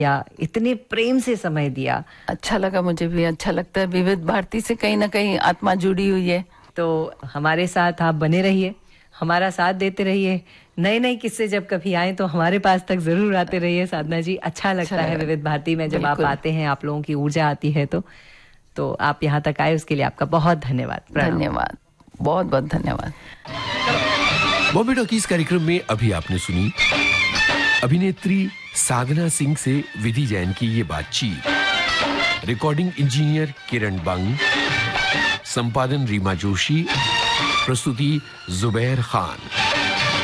या इतने प्रेम से समय दिया। अच्छा लगा, मुझे भी अच्छा लगता है। विविध भारती से कहीं ना कहीं आत्मा जुड़ी हुई है। तो हमारे साथ आप बने रहिए, हमारा साथ देते रहिए। नए नए किस्से जब कभी आए तो हमारे पास तक जरूर आते रहिए साधना जी। अच्छा लगता है विविध भारती में जब आप आते हैं, आप लोगों की ऊर्जा आती है। तो आप यहाँ तक आए उसके लिए आपका बहुत धन्यवाद। धन्यवाद, बहुत बहुत धन्यवाद। बॉम्बे टॉकीज कार्यक्रम में अभी आपने सुनी अभिनेत्री साधना सिंह से विधि जैन की ये बातचीत। रिकॉर्डिंग इंजीनियर किरण बंग, संपादन रीमा जोशी, प्रस्तुति जुबैर खान।